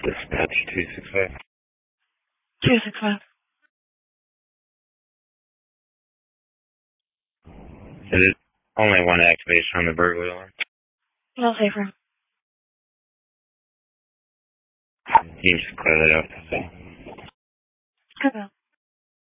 Dispatch 265. 265. Is it only one activation on the burglary alarm? No safer. You can just clear that out. Good.